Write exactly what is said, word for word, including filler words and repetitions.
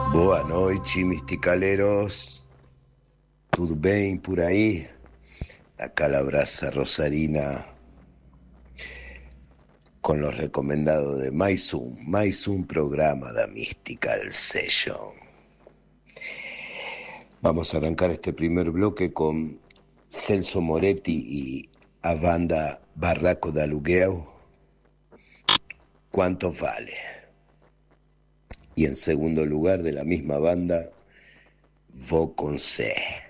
Boa noite, misticaleros. Tudo bem por aí? Acá la brasa rosarina con los recomendados de Mais um, mais um programa da Mystical Session. Vamos a arrancar este primer bloque con Celso Moretti y a banda Barraco de Alugueu. ¿Cuánto vale? Y en segundo lugar de la misma banda, Vó con C.